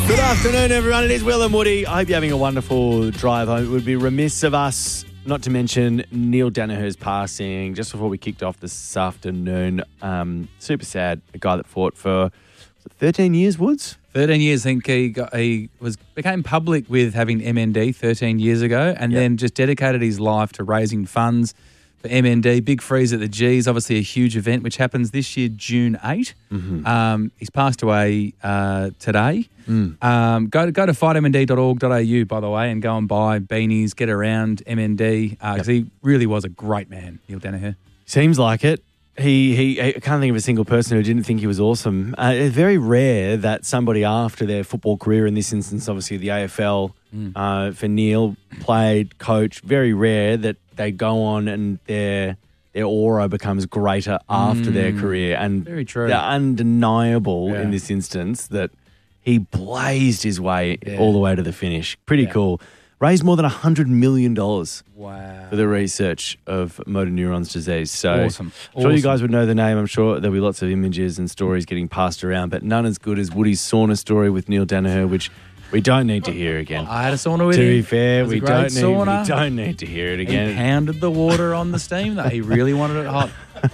Good afternoon, everyone. It is Will and Woody. I hope you're having a wonderful drive home. It would be remiss of us not to mention Neil Daniher's passing just before we kicked off this afternoon. Super sad. A guy that fought for 13 years, Woods? 13 years. I think he became public with having MND 13 years ago and then just dedicated his life to raising funds for MND. Big freeze at the G's, obviously a huge event, which happens this year, June 8. Mm-hmm. He's passed away today. Go to fightmnd.org.au, by the way, and go and buy beanies, get around MND, because he really was a great man, Neil Daniher. Seems like it. I can't think of a single person who didn't think he was awesome. It's very rare that somebody after their football career, in this instance, obviously the AFL, for Neil, played, coached, very rare that they go on and their aura becomes greater after their career. And very true. They're undeniable in this instance that he blazed his way all the way to the finish. Pretty cool. Raised more than $100 million for the research of motor neurons disease. So awesome. I'm sure you guys would know the name. I'm sure there'll be lots of images and stories getting passed around, but none as good as Woody's sauna story with Neil Daniher, which we don't need to hear again. I had a sauna with him. To be fair, we don't sauna. need to hear it again. He pounded the water on the steam. He really wanted it hot.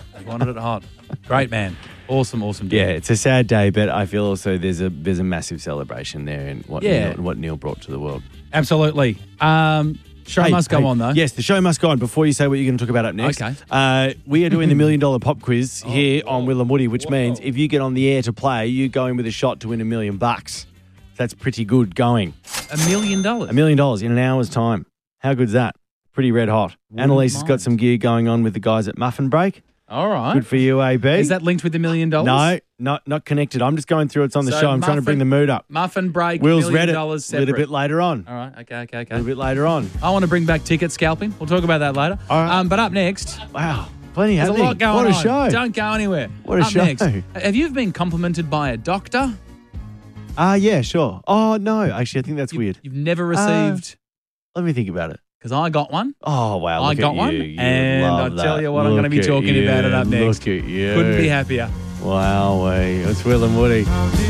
Great man. Awesome dude. Yeah, it's a sad day, but I feel also there's a massive celebration there in what Neil brought to the world. Absolutely. Show must go on, though. Yes, the show must go on. Before you say what you're going to talk about up next, we are doing the $1 Million Pop Quiz here on Will and Woody, which means if you get on the air to play, you go in with a shot to win $1 million. That's pretty good going. $1 million? $1 million in an hour's time. How good's that? Pretty red hot. Annalise has got some gear going on with the guys at Muffin Break. All right. Good for you, AB. Is that linked with the $1 million? No, not connected. I'm just going through it's on the show. I'm trying to bring the mood up. Muffin Break, Will's $1 million read it separate. a little bit later on. All right, okay. A little bit later on. I want to bring back ticket scalping. We'll talk about that later. All right. But up next... Wow, plenty happening. There's a lot going on. What a show. Don't go anywhere. What a show. Next, have you been complimented by a doctor? Yeah, sure. Oh, no. Actually, I think that's weird. You've never received... Let me think about it. Because I got one. Oh, wow. I got one. And I'll tell you what, I'm going to be talking about it up next. Look at you. Couldn't be happier. Wow, it's Will and Woody.